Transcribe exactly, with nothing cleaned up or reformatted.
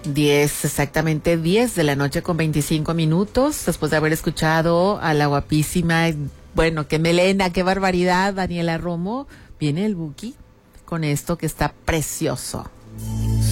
Diez, exactamente diez de la noche con veinticinco minutos, después de haber escuchado a la guapísima, bueno, qué melena, qué barbaridad, Daniela Romo, viene el Buki con esto que está precioso.